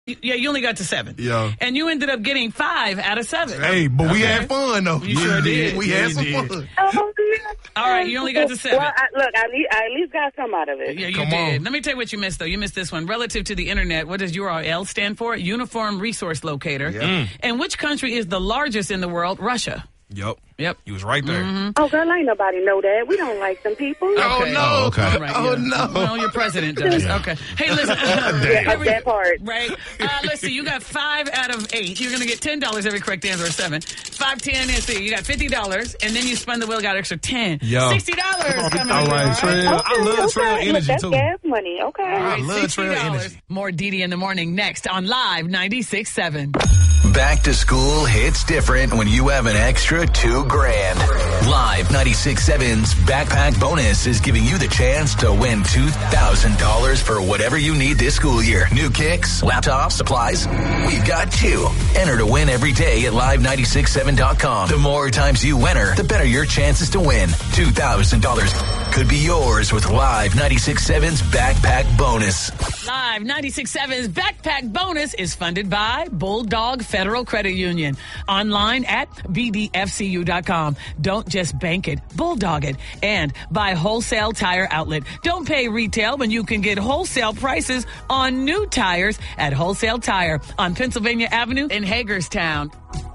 Yeah, you only got to 7. Yeah. And you ended up getting 5 out of 7. Hey, but we had fun, though. You sure did. We had some fun. Oh, yeah. All right, you only got to 7. Well, I at least got some out of it. Yeah, you Come did. on. Let me tell you what you missed, though. You missed this one. Relative to the internet, what does URL stand for? Uniform Resource Locator. Yeah. And which country is the largest in the world? Russia. Yep. You was right there. Oh, girl, ain't nobody know that. We don't like them people. Oh, Okay. no. Oh, okay. All right, Oh, yeah. no. Well, your president does. Okay. Hey, listen. Yeah, that part. Right. Let's see. You got 5 out of 8. You're going to get $10 every correct answer or 7. 5, 10, let's see. You got $50, and then you spun the wheel, got extra 10. Yo. $60 coming All in. right, Trail. I love Trail Look, energy, that's too. gas money. Okay. I love Trail $60. energy. More Didi in the morning next on Live 96.7. Back to school hits different when you have an extra $2,000. Live 96.7's Backpack Bonus is giving you the chance to win $2,000 for whatever you need this school year. New kicks, laptops, supplies. We've got 2. Enter to win every day at live967.com. The more times you enter, the better your chances to win. $2,000 could be yours with Live 96.7's Backpack Bonus. Live 96.7's Backpack Bonus is funded by Bulldog Federal Credit Union. Online at bdfcu.com. Don't just bank it, bulldog it. And by Wholesale Tire Outlet. Don't pay retail when you can get wholesale prices on new tires at Wholesale Tire on Pennsylvania Avenue in Hagerstown.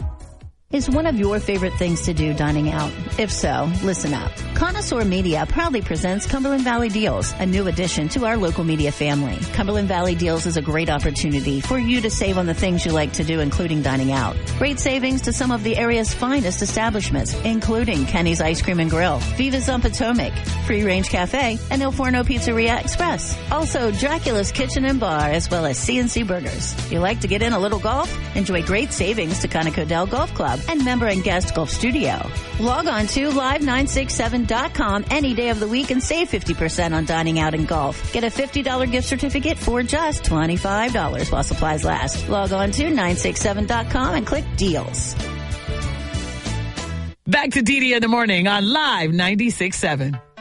Is one of your favorite things to do dining out? If so, listen up. Connoisseur Media proudly presents Cumberland Valley Deals, a new addition to our local media family. Cumberland Valley Deals is a great opportunity for you to save on the things you like to do, including dining out. Great savings to some of the area's finest establishments, including Kenny's Ice Cream and Grill, Viva's on Potomac, Free Range Cafe, and Il Forno Pizzeria Express. Also, Dracula's Kitchen and Bar, as well as CNC Burgers. You like to get in a little golf? Enjoy great savings to Conoco Dell Golf Club and member and guest golf studio. Log on to live967.com any day of the week and save 50% on dining out and golf. Get a $50 gift certificate for just $25 while supplies last. Log on to 967.com and click deals. Back to Didi in the morning on Live 96.7.